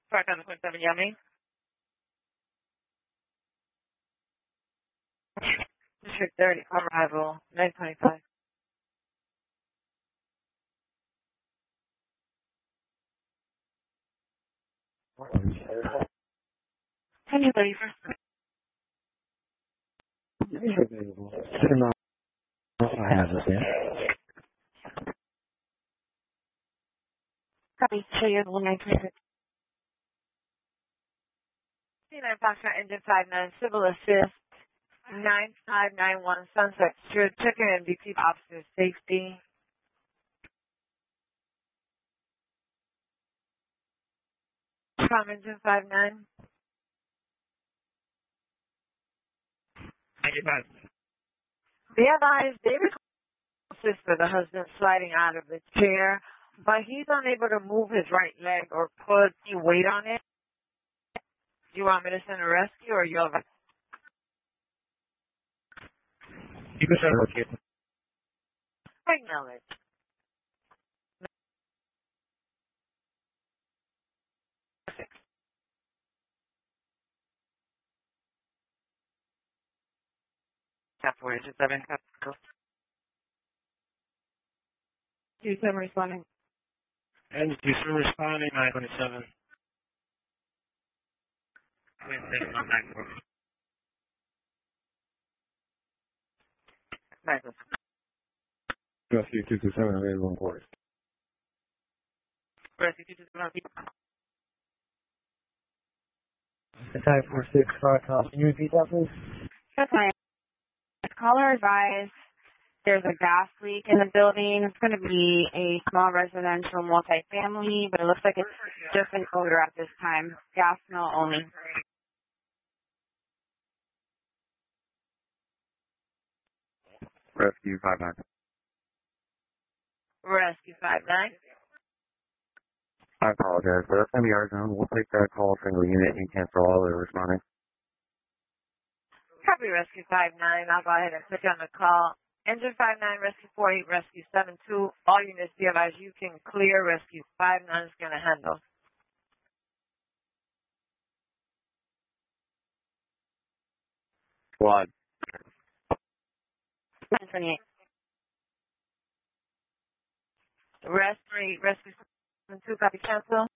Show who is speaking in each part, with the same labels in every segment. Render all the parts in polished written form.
Speaker 1: 5.7 Yummy. District 30, arrival, 925. Can you leave?
Speaker 2: Available. I have it there.
Speaker 1: Copy. Show you the 926. C9 Foxtrot Engine 59, Civil Assist, 9591 Sunset Street, Chicken and DT Officer Safety. Engine 59.
Speaker 2: 95.
Speaker 1: The advised David assists for the husband sliding out of the chair, but he's unable to move his right leg or put any weight on it. Do you want me to send a rescue or you'll
Speaker 2: You can send a rescue.
Speaker 1: acknowledge? Tap 407. Houston responding.
Speaker 2: And Houston responding, 927. 26, Rescue 227 available in court.
Speaker 1: Rescue 227.
Speaker 2: Type 465, can you repeat that, please?
Speaker 1: That's fine. Caller advised there's a gas leak in the building. It's going to be a small residential multifamily, but it looks like it's just an odor at this time. Gas smell only.
Speaker 2: Rescue 59.
Speaker 1: Rescue 59.
Speaker 2: I apologize, but that's going to be our zone. We'll take that call from the unit and cancel all the responding.
Speaker 1: Copy Rescue 59. I'll go ahead and put you on the call. Engine 59, Rescue 48, Rescue 72. All units be advised you can clear. Rescue 59 is going to handle.
Speaker 2: Squad.
Speaker 1: 928. Rescue 72, copy cancel.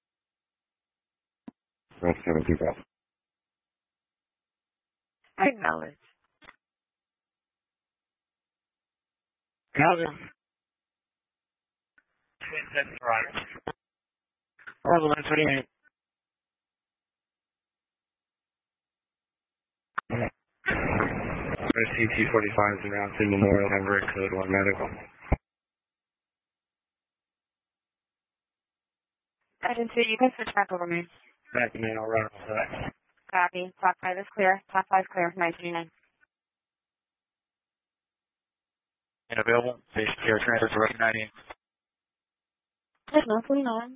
Speaker 2: Rescue 75.
Speaker 1: Acknowledge.
Speaker 2: Calvin. Right. All 128. Rescue 245 is around to Memorial Number Code 1 Medical.
Speaker 1: I didn't see you can switch back over me.
Speaker 2: Back in all right. Select.
Speaker 1: Copy. Top 5 is clear. Top 5 clear. 929.
Speaker 2: Available. Patient care transfer to Rescue 90.
Speaker 1: There's no 29.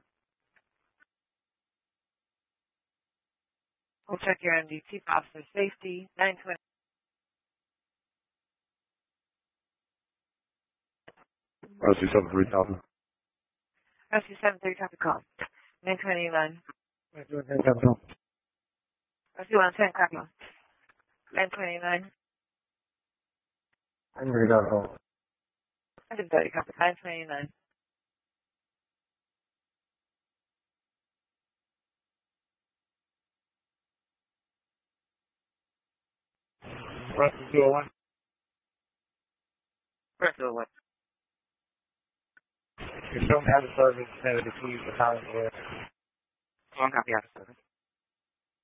Speaker 1: We'll check your MDT officer safety. 920.
Speaker 2: Rescue 73,000.
Speaker 1: Rescue 73, copy call. 929.
Speaker 2: Rescue 10,000.
Speaker 1: Rescue 110, copy. 929.
Speaker 2: I'm ready to go.
Speaker 1: 130, copy. 929.
Speaker 2: Rescue 201.
Speaker 1: Rescue 1.
Speaker 2: If you don't have a service, have it to use the time for it.
Speaker 1: One copy out of service.